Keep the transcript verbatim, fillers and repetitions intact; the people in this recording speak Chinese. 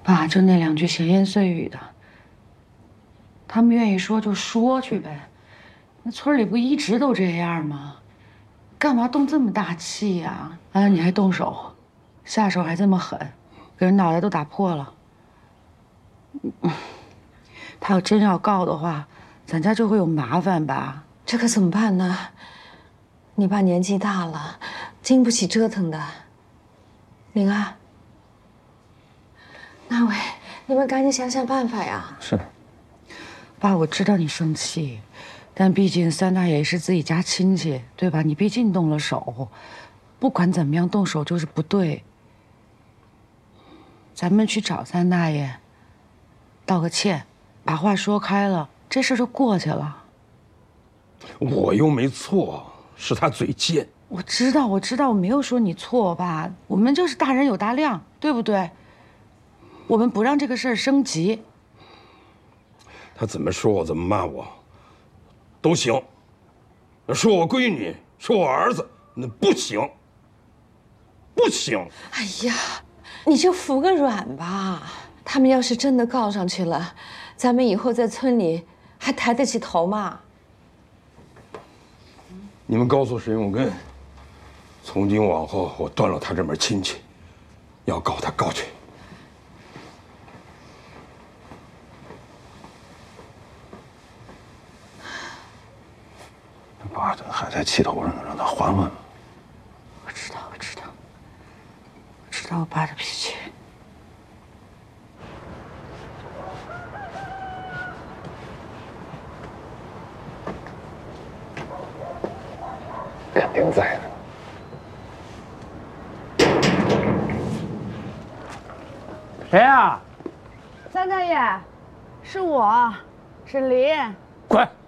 爸，就那两句闲言碎语的，他们愿意说就说去呗。那村里不一直都这样吗？干嘛动这么大气呀？完了你还动手，下手还这么狠，给人脑袋都打破了。他要真要告的话，咱家就会有麻烦吧？ 这可怎么办呢？你爸年纪大了，经不起折腾的。灵儿，那位，你们赶紧想想办法呀！ 是。 爸，我知道你生气，但毕竟三大爷是自己家亲戚，对吧？你毕竟动了手，不管怎么样，动手就是不对。咱们去找三大爷，道个歉，把话说开了，这事就过去了。 我又没错，是他嘴贱。 我知道，我知道，我没有说你错吧？我们就是大人有大量，对不对？我们不让这个事儿升级。 他怎么说我，怎么骂我，都行。说我闺女，说我儿子，那不行，不行。 哎呀，你就服个软吧。他们要是真的告上去了，咱们以后在村里还抬得起头吗？ 你们告诉沈永根，从今往后我断了他这门亲戚，要告他告去。 爸这还在气头上呢，让他缓缓吧。 我知道，我知道，我知道我爸的脾气。 肯定在呢。 谁呀？ 三大爷，是我，沈林。 滚！